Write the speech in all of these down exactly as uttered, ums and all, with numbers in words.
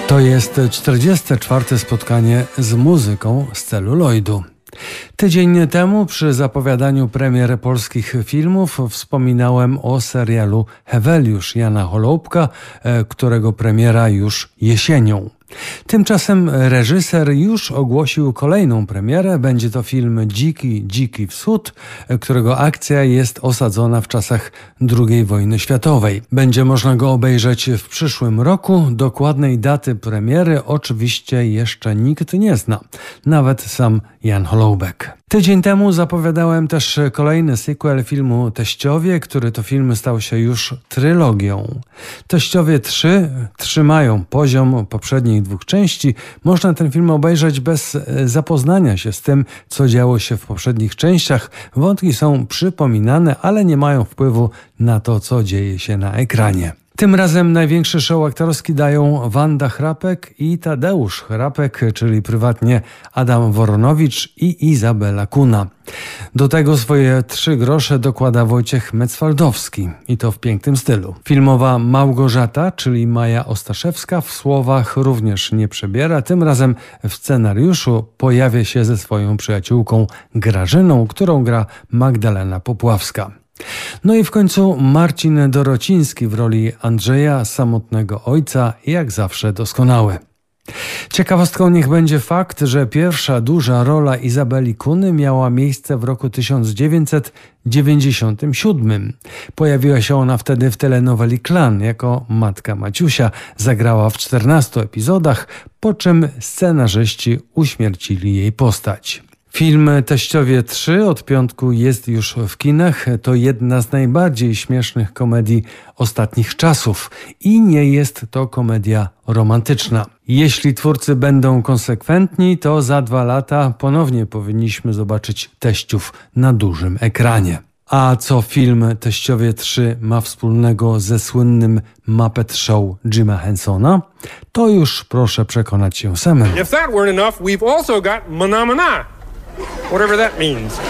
To jest czterdzieste czwarte spotkanie z muzyką z celuloidu. Tydzień temu przy zapowiadaniu premier polskich filmów wspominałem o serialu Heweliusz Jana Holoubka, którego premiera już jesienią. Tymczasem reżyser już ogłosił kolejną premierę. Będzie to film Dziki, Dziki Wschód, którego akcja jest osadzona w czasach drugiej wojny światowej. Będzie można go obejrzeć w przyszłym roku. Dokładnej daty premiery oczywiście jeszcze nikt nie zna. Nawet sam Jan Holoubek. Tydzień temu zapowiadałem też kolejny sequel filmu Teściowie, który to film stał się już trylogią. Teściowie trzy trzymają poziom poprzednich dwóch części. Można ten film obejrzeć bez zapoznania się z tym, co działo się w poprzednich częściach. Wątki są przypominane, ale nie mają wpływu na to, co dzieje się na ekranie. Tym razem największy show aktorski dają Wanda Chrapek i Tadeusz Chrapek, czyli prywatnie Adam Woronowicz i Izabela Kuna. Do tego swoje trzy grosze dokłada Wojciech Mecwaldowski i to w pięknym stylu. Filmowa Małgorzata, czyli Maja Ostaszewska, w słowach również nie przebiera. Tym razem w scenariuszu pojawia się ze swoją przyjaciółką Grażyną, którą gra Magdalena Popławska. No i w końcu Marcin Dorociński w roli Andrzeja, samotnego ojca, jak zawsze doskonały. Ciekawostką niech będzie fakt, że pierwsza duża rola Izabeli Kuny miała miejsce w roku tysiąc dziewięćset dziewięćdziesiątym siódmym. Pojawiła się ona wtedy w telenoweli Klan jako matka Maciusia. Zagrała w czternastu epizodach, po czym scenarzyści uśmiercili jej postać. Film Teściowie trzy od piątku jest już w kinach. To jedna z najbardziej śmiesznych komedii ostatnich czasów i nie jest to komedia romantyczna. Jeśli twórcy będą konsekwentni, to za dwa lata ponownie powinniśmy zobaczyć Teściów na dużym ekranie. A co film Teściowie trzy ma wspólnego ze słynnym Muppet Show Jima Hensona? To już proszę przekonać się samemu. If that weren't enough, we've also got Mana Mana. Whatever that means.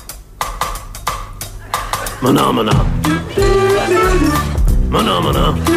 Mana mana. Mana mana.